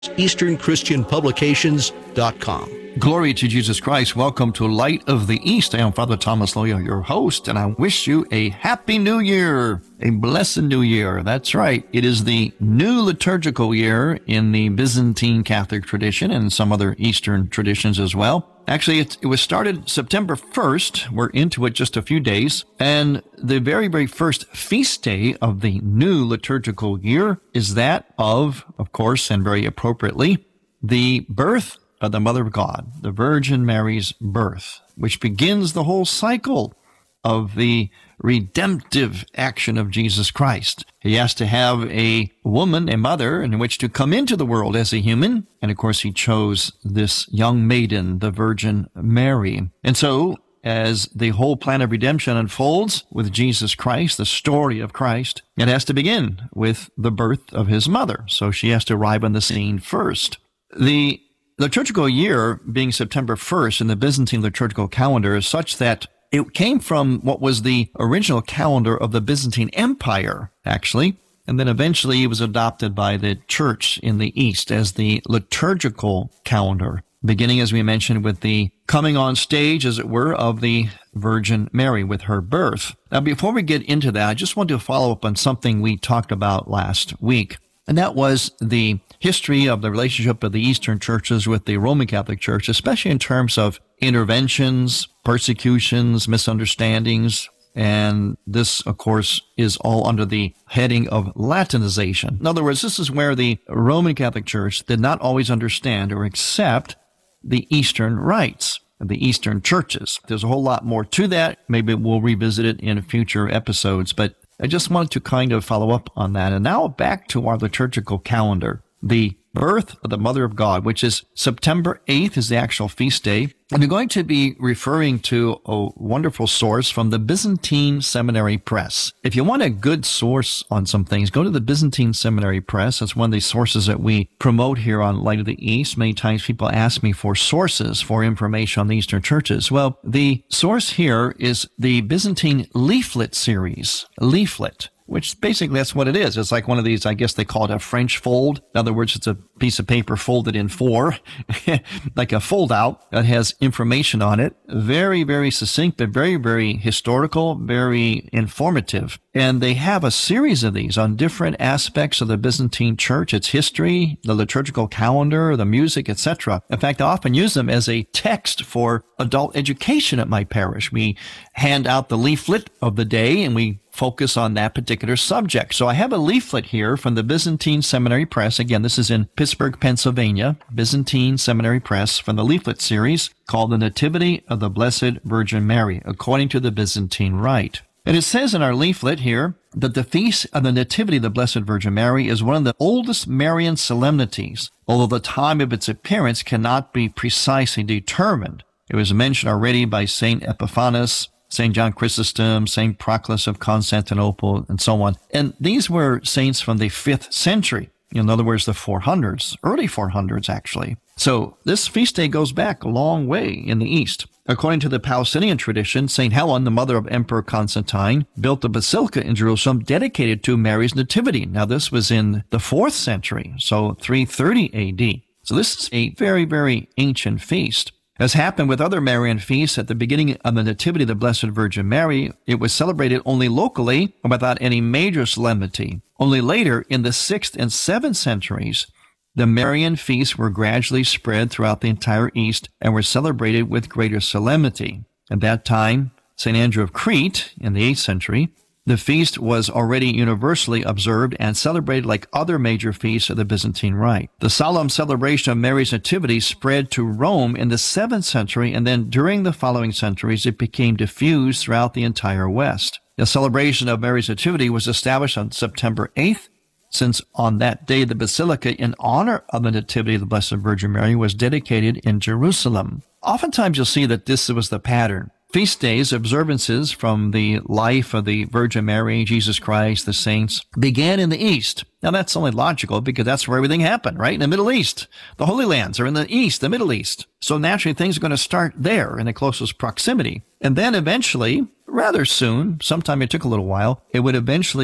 EasternChristianPublications.com. Glory to Jesus Christ. Welcome to Light of the East. I am Father Thomas Loya, your host, and I wish you a happy new year, a blessed new year. That's right. It is the new liturgical year in the Byzantine Catholic tradition and some other Eastern traditions as well. Actually, it was started September 1st. We're into it just a few days. And the very, very first feast day of the new liturgical year is that of course, and very appropriately, the birth of the Mother of God, the Virgin Mary's birth, which begins the whole cycle of the redemptive action of Jesus Christ. He has to have a woman, a mother, in which to come into the world as a human. And of course, he chose this young maiden, the Virgin Mary. And so, as the whole plan of redemption unfolds with Jesus Christ, the story of Christ, it has to begin with the birth of his mother. So she has to arrive on the scene first. The liturgical year being September 1st in the Byzantine liturgical calendar is such that it came from what was the original calendar of the Byzantine Empire, actually, and then eventually it was adopted by the Church in the East as the liturgical calendar, beginning, as we mentioned, with the coming on stage, as it were, of the Virgin Mary with her birth. Now, before we get into that, I just want to follow up on something we talked about last week, and that was the history of the relationship of the Eastern churches with the Roman Catholic Church, especially in terms of interventions, persecutions, misunderstandings. And this, of course, is all under the heading of Latinization. In other words, this is where the Roman Catholic Church did not always understand or accept the Eastern rites of the Eastern churches. There's a whole lot more to that. Maybe we'll revisit it in future episodes, but I just wanted to kind of follow up on that. And now back to our liturgical calendar. The birth of the Mother of God, which is September 8th, is the actual feast day. And I'm going to be referring to a wonderful source from the Byzantine Seminary Press. If you want a good source on some things, go to the Byzantine Seminary Press. That's one of the sources that we promote here on Light of the East. Many times people ask me for sources for information on the Eastern churches. Well, the source here is the Byzantine Leaflet series. Leaflet, which basically that's what it is. It's like one of these, I guess they call it a French fold. In other words, it's a piece of paper folded in four, like a fold out that has information on it. Very, very succinct, but very, very historical, very informative. And they have a series of these on different aspects of the Byzantine church, its history, the liturgical calendar, the music, etc. In fact, I often use them as a text for adult education at my parish. We hand out the leaflet of the day and we focus on that particular subject. So I have a leaflet here from the Byzantine Seminary Press. Again, this is in Pittsburgh, Pennsylvania, Byzantine Seminary Press, from the leaflet series called The Nativity of the Blessed Virgin Mary, according to the Byzantine Rite. And it says in our leaflet here that the Feast of the Nativity of the Blessed Virgin Mary is one of the oldest Marian solemnities, although the time of its appearance cannot be precisely determined. It was mentioned already by St. Epiphanes, St. John Chrysostom, St. Proclus of Constantinople, and so on. And these were saints from the 5th century. In other words, the 400s, early 400s, actually. So this feast day goes back a long way in the East. According to the Palestinian tradition, St. Helen, the mother of Emperor Constantine, built a basilica in Jerusalem dedicated to Mary's nativity. Now, this was in the 4th century, so 330 A.D. So this is a very, very ancient feast. As happened with other Marian feasts, at the beginning of the Nativity of the Blessed Virgin Mary, it was celebrated only locally and without any major solemnity. Only later, in the 6th and 7th centuries, the Marian feasts were gradually spread throughout the entire East and were celebrated with greater solemnity. At that time, St. Andrew of Crete, in the 8th century, the feast was already universally observed and celebrated like other major feasts of the Byzantine Rite. The solemn celebration of Mary's Nativity spread to Rome in the 7th century, and then during the following centuries, it became diffused throughout the entire West. The celebration of Mary's Nativity was established on September 8th, since on that day the basilica in honor of the Nativity of the Blessed Virgin Mary was dedicated in Jerusalem. Oftentimes you'll see that this was the pattern. Feast days, observances from the life of the Virgin Mary, Jesus Christ, the saints, began in the East. Now, that's only logical because that's where everything happened, right? In the Middle East. The Holy Lands are in the East, the Middle East. So naturally, things are going to start there in the closest proximity. And then eventually, rather soon, sometime it took a little while, it would eventually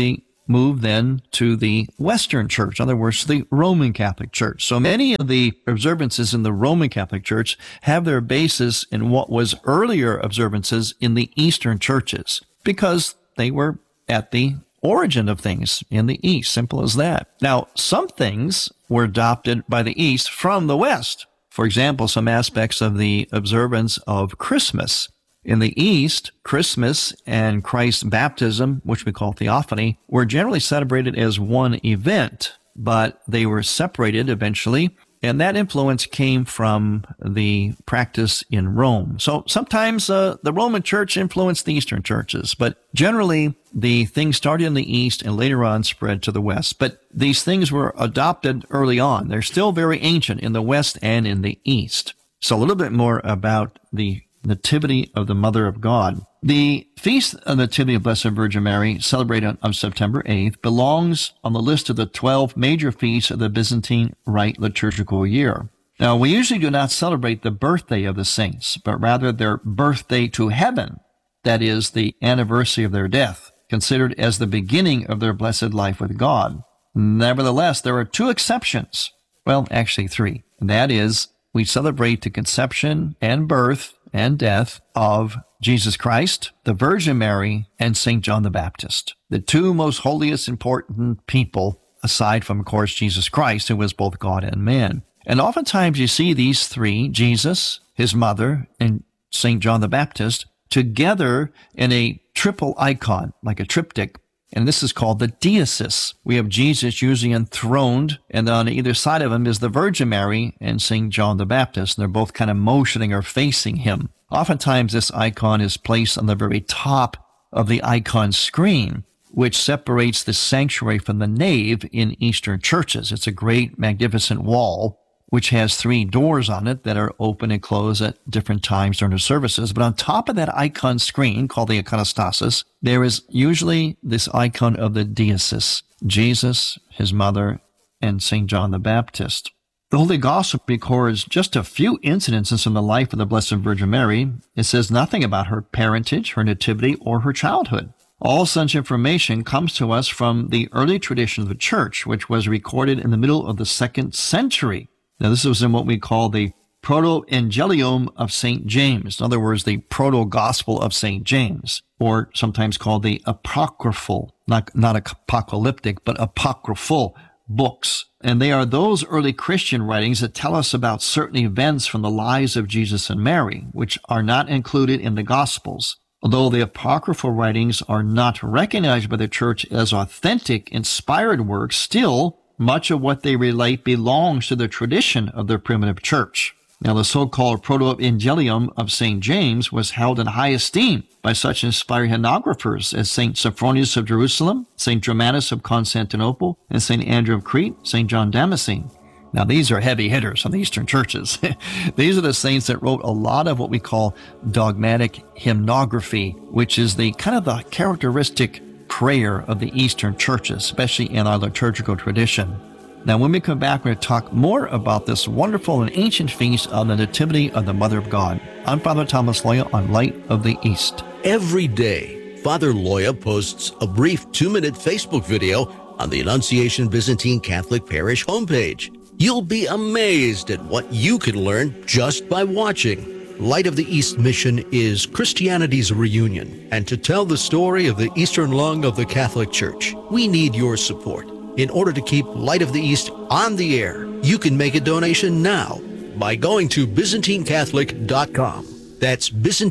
moved then to the Western Church, in other words, the Roman Catholic Church. So many of the observances in the Roman Catholic Church have their basis in what was earlier observances in the Eastern churches, because they were at the origin of things in the East. Simple as that. Now, some things were adopted by the East from the West. For example, some aspects of the observance of Christmas. In the East, Christmas and Christ's baptism, which we call theophany, were generally celebrated as one event, but they were separated eventually, and that influence came from the practice in Rome. So sometimes the Roman Church influenced the Eastern churches, but generally the things started in the East and later on spread to the West. But these things were adopted early on. They're still very ancient in the West and in the East. So a little bit more about the Nativity of the Mother of God. The Feast of the Nativity of Blessed Virgin Mary, celebrated on September 8th, belongs on the list of the 12 major feasts of the Byzantine Rite liturgical year. Now, we usually do not celebrate the birthday of the saints, but rather their birthday to heaven, that is, the anniversary of their death, considered as the beginning of their blessed life with God. Nevertheless, there are two exceptions. Well, actually three. And that is, we celebrate the conception and birth and death of Jesus Christ, the Virgin Mary, and St. John the Baptist, the two most holiest, important people, aside from, of course, Jesus Christ, who was both God and man. And oftentimes you see these three, Jesus, his mother, and St. John the Baptist, together in a triple icon, like a triptych. And this is called the deesis. We have Jesus usually enthroned, and on either side of him is the Virgin Mary and St. John the Baptist. And they're both kind of motioning or facing him. Oftentimes this icon is placed on the very top of the icon screen, which separates the sanctuary from the nave in Eastern churches. It's a great, magnificent wall, which has 3 doors on it that are open and close at different times during the services. But on top of that icon screen, called the iconostasis, there is usually this icon of the deesis, Jesus, his mother, and St. John the Baptist. The Holy Gospel records just a few incidences from the life of the Blessed Virgin Mary. It says nothing about her parentage, her nativity, or her childhood. All such information comes to us from the early tradition of the Church, which was recorded in the middle of the 2nd century. Now, this was in what we call the Proto-Evangelium of St. James. In other words, the Proto-Gospel of St. James, or sometimes called the apocryphal, not apocalyptic, but apocryphal books. And they are those early Christian writings that tell us about certain events from the lives of Jesus and Mary, which are not included in the Gospels. Although the apocryphal writings are not recognized by the Church as authentic, inspired works, still, much of what they relate belongs to the tradition of the primitive church. Now, the so-called Proto-Evangelium of St. James was held in high esteem by such inspired henographers as St. Sophronius of Jerusalem, St. Germanus of Constantinople, and St. Andrew of Crete, St. John Damascene. Now, these are heavy hitters from the Eastern churches. These are the saints that wrote a lot of what we call dogmatic hymnography, which is the kind of the characteristic prayer of the Eastern churches, especially in our liturgical tradition. Now, when we come back, we're going to talk more about this wonderful and ancient feast of the Nativity of the Mother of God. I'm Father Thomas Loya on Light of the East. Every day, Father Loya posts a brief 2-minute Facebook video on the Annunciation Byzantine Catholic Parish homepage. You'll be amazed at what you can learn just by watching. Light of the East mission is Christianity's reunion, and to tell the story of the Eastern lung of the Catholic Church, we need your support. In order to keep Light of the East on the air, you can make a donation now by going to ByzantineCatholic.com. That's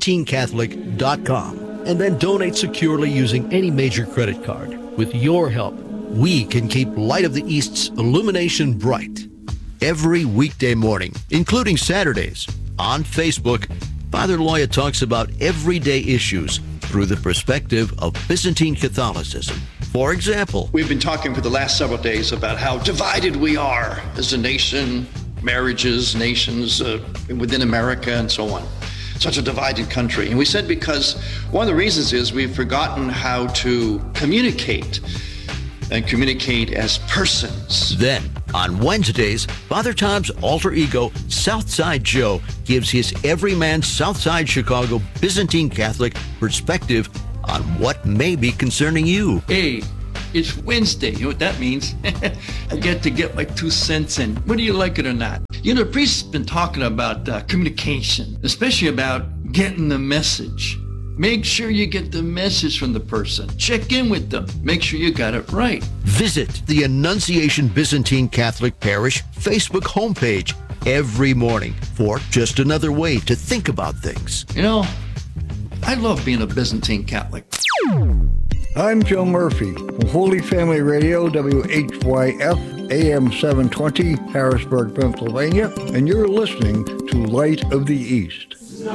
ByzantineCatholic.com, and then donate securely using any major credit card. With your help, we can keep Light of the East's illumination bright. Every weekday morning, including Saturdays, on Facebook, Father Loya talks about everyday issues through the perspective of Byzantine Catholicism. For example, we've been talking for the last several days about how divided we are as a nation, marriages, nations within America, and so on. Such a divided country. And we said because one of the reasons is we've forgotten how to communicate and communicate as persons. Then, on Wednesdays, Father Tom's alter ego, Southside Joe, gives his everyman Southside Chicago Byzantine Catholic perspective on what may be concerning you. Hey, It's Wednesday. You know what that means? I get to get my 2 cents in, whether you like it or not. You know, the priest's been talking about communication, especially about getting the message. Make sure you get the message from the person. Check in with them. Make sure you got it right. Visit the Annunciation Byzantine Catholic Parish Facebook homepage every morning for just another way to think about things. You know, I love being a Byzantine Catholic. I'm Joe Murphy from Holy Family Radio, WHYF, AM 720, Harrisburg, Pennsylvania, and you're listening to Light of the East.